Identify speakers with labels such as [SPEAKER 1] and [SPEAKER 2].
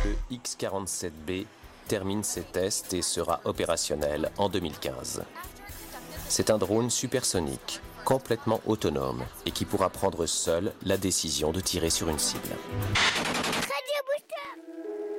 [SPEAKER 1] le X-47B termine ses tests et sera opérationnel en 2015. C'est un drone supersonique, complètement autonome et qui pourra prendre seul la décision de tirer sur une cible.